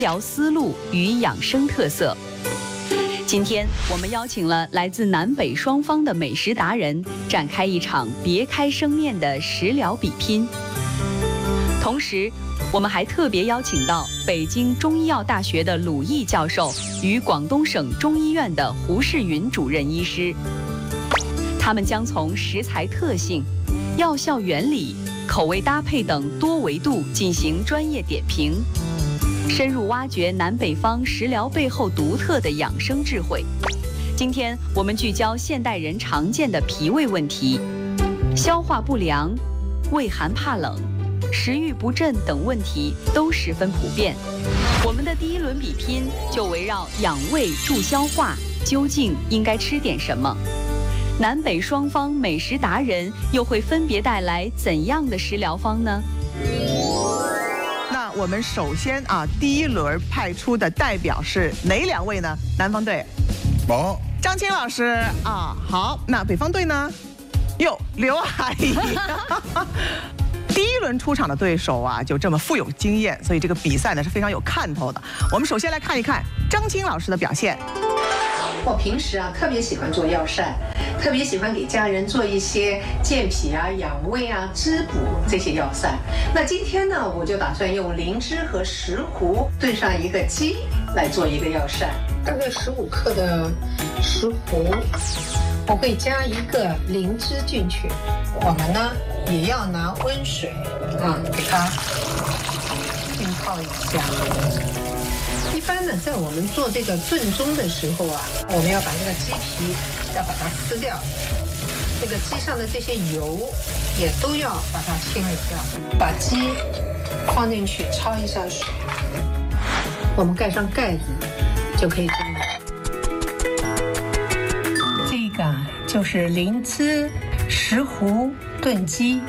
疗思路与养生特色。今天我们邀请了来自南北双方的美食达人，展开一场别开生面的食疗比拼。同时，我们还特别邀请到北京中医药大学的鲁毅教授与广东省中医院的胡世云主任医师，他们将从食材特性、药效原理、口味搭配等多维度进行专业点评，深入挖掘南北方食疗背后独特的养生智慧。今天我们聚焦现代人常见的脾胃问题，消化不良、畏寒怕冷、食欲不振等问题都十分普遍。我们的第一轮比拼就围绕养胃助消化，究竟应该吃点什么？南北双方美食达人又会分别带来怎样的食疗方呢？ 那我们首先第一轮派出的代表是哪两位呢？南方队，张青老师好。那北方队呢？刘阿姨。第一轮出场的对手就这么富有经验，所以这个比赛呢是非常有看头的。我们首先来看一看张青老师的表现。 我平时特别喜欢做药膳，特别喜欢给家人做一些健脾养胃滋补这些药膳。那今天呢，我就打算用灵芝和石斛炖上一个鸡来做一个药膳。大概15克的石斛，我会加一个灵芝进去。我们呢也要拿温水给它浸泡一下。一般呢，在我们做这个炖盅的时候我们要把这个鸡皮要把它撕掉，这个鸡上的这些油也都要把它清理掉。把鸡放进去焯一下水，我们盖上盖子就可以蒸了。这个就是灵芝石斛炖鸡。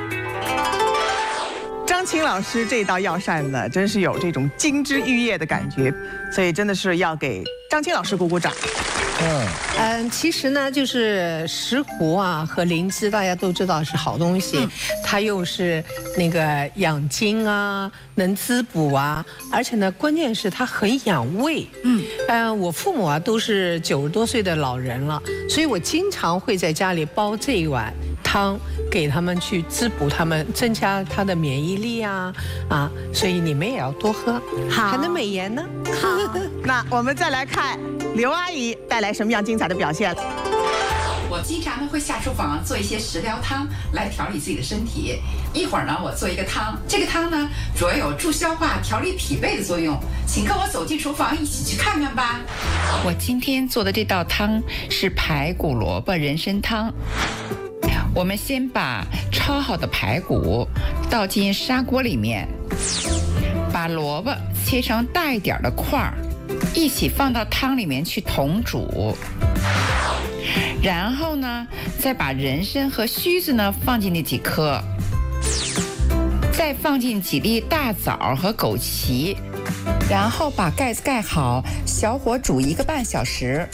张青老师这道药膳呢，真是有这种金枝玉叶的感觉，所以真的是要给张青老师鼓鼓掌。 其实呢，就是石斛和灵芝，大家都知道是好东西，它又是那个养精能滋补而且呢，关键是它很养胃。我父母都是90多岁的老人了，所以我经常会在家里煲这一碗汤给他们去滋补他们，增加他的免疫力所以你们也要多喝，还能美颜呢。 好，那我们再来看刘阿姨带来什么样精彩的表现。 我经常呢会下厨房做一些食疗汤来调理自己的身体。一会儿呢，我做一个汤，这个汤呢主要有助消化、调理脾胃的作用。请跟我走进厨房，一起去看看吧。我今天做的这道汤是排骨萝卜人参汤。我们先把焯好的排骨倒进砂锅里面，把萝卜切成大一点的块儿，一起放到汤里面去同煮。然后呢，再把人参和须子呢放进那几颗，再放进几粒大枣和枸杞，然后把盖子盖好，小火煮1个半小时。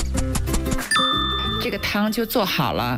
这个汤就做好了。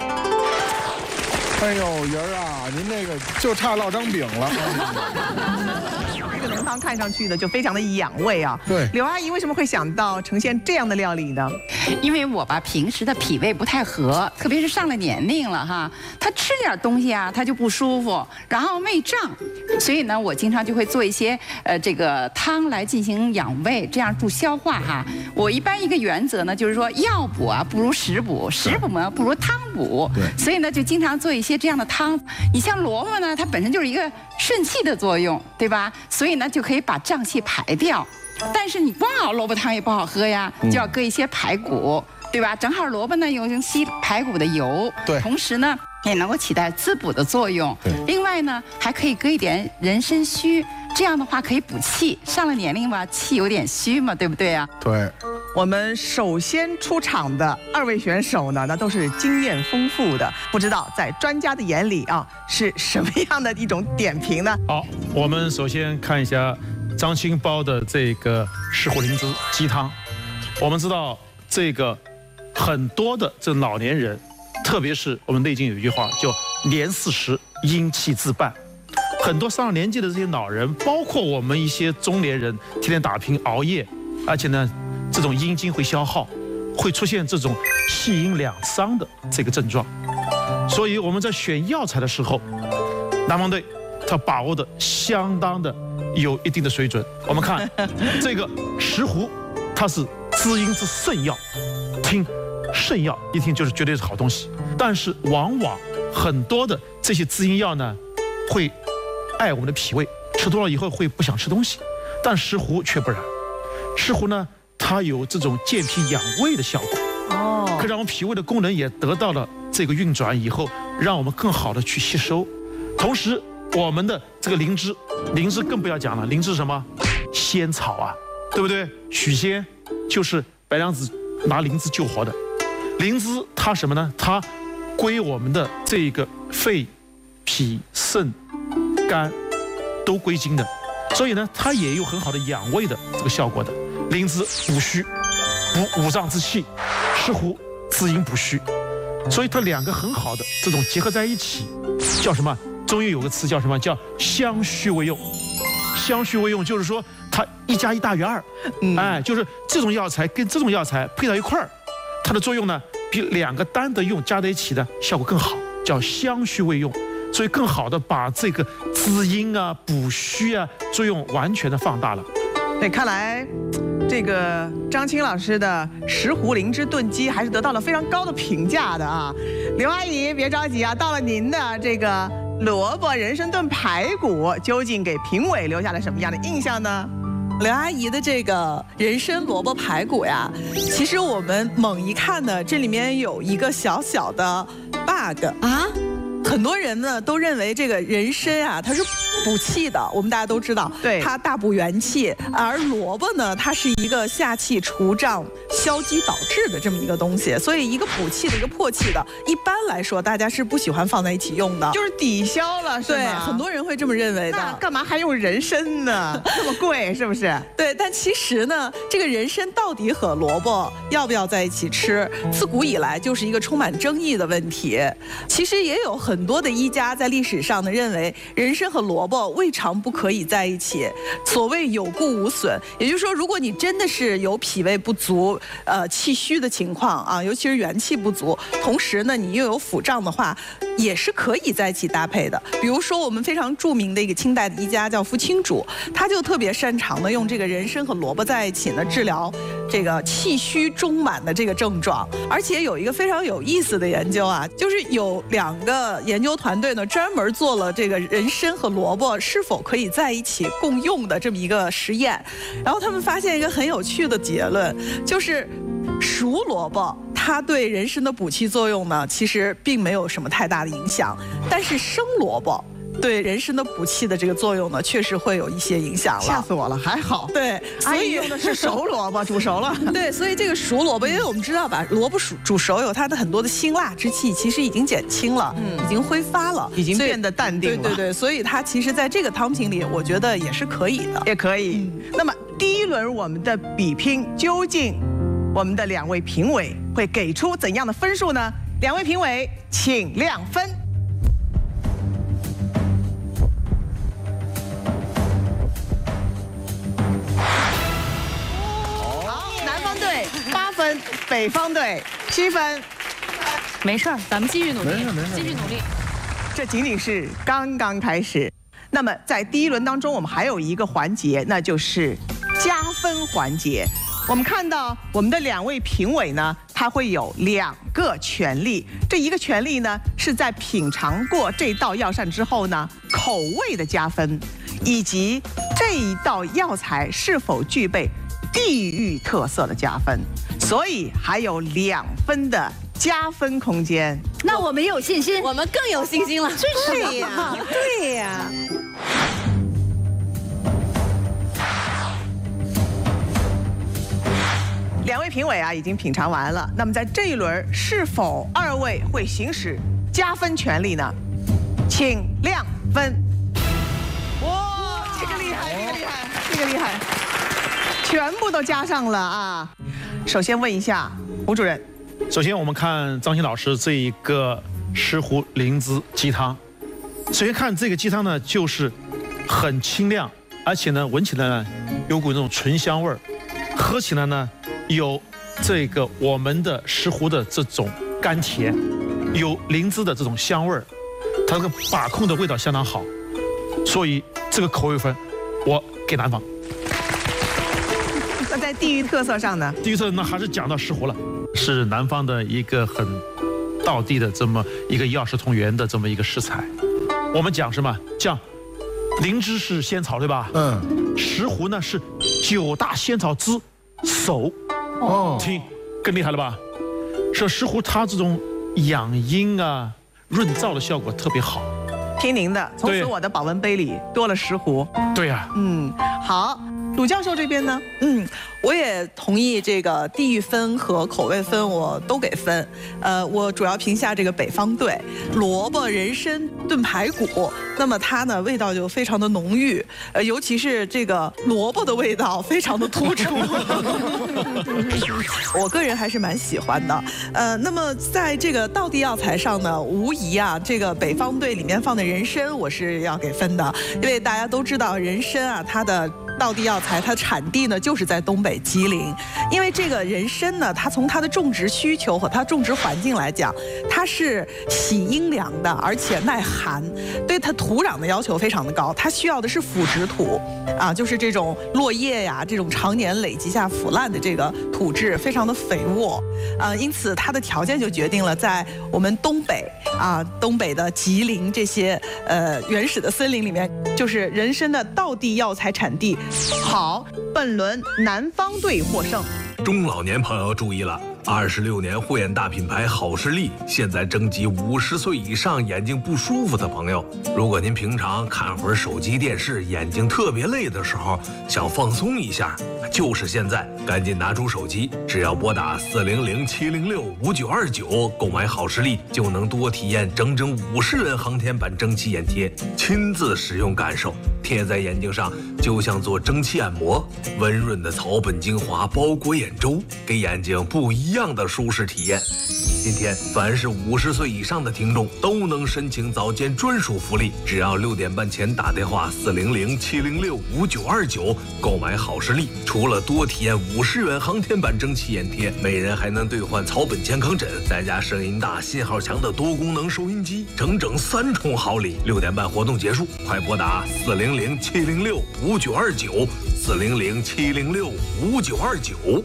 哎呦，仁儿您那个就差烙张饼了。 这个浓汤看上去呢就非常的养胃对， 刘阿姨为什么会想到呈现这样的料理呢？ 因为我平时的脾胃不太和，特别是上了年龄了他吃点东西他就不舒服，然后胃胀，所以呢，我经常就会做一些这个汤来进行养胃，这样助消化我一般一个原则呢，就是说药补不如食补，食补呢不如汤补。 对， 所以呢，就经常做一些这样的汤。你像萝卜呢，它本身就是一个顺气的作用，对吧？所以呢，就可以把胀气排掉。但是你光熬萝卜汤也不好喝呀，就要搁一些排骨，对吧？正好萝卜呢有吸排骨的油， 对， 同时呢也能够起到滋补的作用。另外呢，还可以搁一点人参须，这样的话可以补气。上了年龄嘛，气有点虚嘛，对不对对。 我们首先出场的2位选手呢，那都是经验丰富的，不知道在专家的眼里是什么样的一种点评呢？ 好，我们首先看一下张青煲的这个石斛灵芝鸡汤。我们知道这个很多的这老年人，特别是我们内经有一句话叫年40阴气自半， 很多上了年纪的这些老人，包括我们一些中年人，天天打拼熬夜，而且呢，这种阴茎会消耗，会出现这种细阴两伤的这个症状。所以我们在选药材的时候，南方队他把握的相当的有一定的水准。我们看这个石斛，它是滋阴之圣药，听圣药一听就是绝对是好东西。但是往往很多的这些滋阴药呢，会碍我们的脾胃，吃多了以后会不想吃东西。但石斛却不然，石斛呢，它有这种健脾养胃的效果，可让我们脾胃的功能也得到了这个运转以后，让我们更好的去吸收。同时，我们的这个灵芝更不要讲了，灵芝什么？仙草啊，对不对？许仙就是白娘子拿灵芝救活的。灵芝它什么呢？它归我们的这个肺、脾、肾、肝都归经的，所以呢，它也有很好的养胃的这个效果的。灵芝补虚，补五脏之气；石斛滋阴补虚，所以它两个很好的这种结合在一起，叫什么？中医有个词叫什么？叫相虚为用。相虚为用就是说它1加1大于2，就是这种药材跟这种药材配到一块儿，它的作用呢比2个单的用加在一起的效果更好，叫相虚为用。所以更好的把这个滋阴啊、补虚啊作用完全的放大了。 对，看来这个张青老师的石斛灵芝炖鸡还是得到了非常高的评价的啊。刘阿姨别着急啊，到了您的这个萝卜人参炖排骨，究竟给评委留下了什么样的印象呢？ 刘阿姨的这个人参萝卜排骨呀，其实我们猛一看呢，这里面有一个小小的 bug 啊。很多人呢都认为这个人参啊，它是补气的，我们大家都知道， 对， 它大补元气。而萝卜呢，它是一个下气除胀、消积导滞的这么一个东西，所以一个补气的，一个破气的，一般来说大家是不喜欢放在一起用的， 就是抵消了，是吗？ 对，很多人会这么认为的。 那干嘛还用人参呢？这么贵，是不是？ 对，但其实呢，这个人参到底和萝卜要不要在一起吃，自古以来就是一个充满争议的问题。其实也有很多的医家在历史上呢认为，人参和萝卜未尝不可以在一起。所谓有故无损，也就是说，如果你真的是有脾胃不足、气虚的情况啊，尤其是元气不足，同时呢你又有腹胀的话，也是可以在一起搭配的。比如说我们非常著名的一个清代的医家叫傅青主，他就特别擅长的用这个人参和萝卜在一起呢治疗这个气虚中满的这个症状。而且有一个非常有意思的研究啊，就是有2个研究团队呢专门做了这个人参和萝卜是否可以在一起共用的这么一个实验，然后他们发现一个很有趣的结论，就是熟萝卜它对人参的补气作用呢其实并没有什么太大的影响，但是生萝卜对人参的补气的这个作用呢，确实会有一些影响了。 吓死我了，还好。 对， 所以用的是熟萝卜，煮熟了。 对，所以这个熟萝卜，因为我们知道吧，萝卜煮熟有它的很多的辛辣之气，其实已经减轻了，已经挥发了， 已经变得淡定了。 对对对，所以它其实在这个汤品里，我觉得也是可以的， 也可以。那么第一轮我们的比拼，究竟我们的2位评委会给出怎样的分数呢？2位评委，请亮分。8分，北方队7分。 没事儿，咱们继续努力，继续努力。 这仅仅是刚刚开始。那么在第一轮当中，我们还有一个环节，那就是加分环节。我们看到我们的2位评委呢，他会有2个权利。这一个权利呢，是在品尝过这道药膳之后呢，口味的加分，以及这一道药材是否具备地域特色的加分，所以还有2分的加分空间。 那我们有信心， 我们更有信心了。 对呀， 对呀。 2位评委啊，已经品尝完了。那么在这一轮，是否2位会行使加分权利呢？请亮分。哇，这个厉害，这个厉害，这个厉害！全部都加上了啊！首先问一下吴主任， 首先我们看张欣老师这一个石斛灵芝鸡汤， 首先看这个鸡汤呢，就是很清亮，而且呢闻起来呢有股那种醇香味儿，喝起来呢有这个我们的石斛的这种甘甜，有灵芝的这种香味儿，它这个把控的味道相当好，所以这个口味分我给南方。 那在地域特色上呢？ 地域特色那还是讲到石斛了，是南方的一个很道地的这么一个药食同源的这么一个食材。我们讲什么？讲灵芝是仙草，对吧？石斛呢是9大仙草之首。听更厉害了吧？说石斛它这种养阴啊、润燥的效果特别好。 听您的，从此我的保温杯里多了石斛。 对呀。 好。鲁教授这边呢？ 我也同意这个地域分和口味分，我都给分。我主要评价这个北方队萝卜人参炖排骨，那么它呢味道就非常的浓郁，尤其是这个萝卜的味道非常的突出，我个人还是蛮喜欢的。那么在这个道地药材上呢，无疑啊，这个北方队里面放的人参我是要给分的，因为大家都知道人参啊，它的道地药材它的产地呢就是在东北吉林，因为这个人参呢，它从它的种植需求和它种植环境来讲，它是喜阴凉的，而且耐寒，对它土壤的要求非常的高，它需要的是腐殖土啊，就是这种落叶呀，这种常年累积下腐烂的这个土质非常的肥沃，因此它的条件就决定了在我们东北啊，东北的吉林这些原始的森林里面，就是人参的道地药材产地。 好，本轮南方队获胜。 中老年朋友注意了，26年护眼大品牌好视力现在征集50岁以上眼睛不舒服的朋友。如果您平常看会儿手机电视，眼睛特别累的时候，想放松一下，就是现在，赶紧拿出手机，只要拨打400-706-5929购买好视力，就能多体验整整50元航天版蒸汽眼贴，亲自使用感受，贴在眼睛上就像做蒸汽按摩，温润的草本精华包裹眼周，给眼睛不一样的舒适体验。今天凡是50岁以上的听众都能申请早间专属福利，只要6点半前打电话400-706-5929购买好视力，除了多体验50元航天版蒸汽眼贴，每人还能兑换草本健康枕，再加声音大、信号强的多功能收音机，整整3重好礼。6点半活动结束，快拨打400-706-5929 400-706-5929。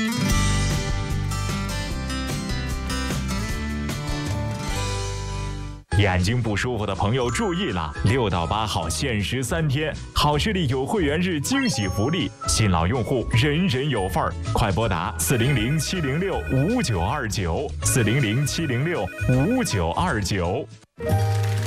眼睛不舒服的朋友注意了，6到8号限时3天，好视力有会员日惊喜福利，新老用户人人有份儿，快拨打400-706-5929 400-706-5929。